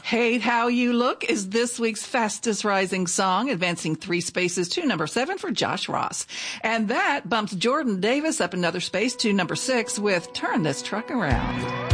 Hate How You Look is this week's fastest rising song, advancing 3 spaces to number 7 for Josh Ross. And that bumps Jordan Davis up another space to number 6 with Turn This Truck Around.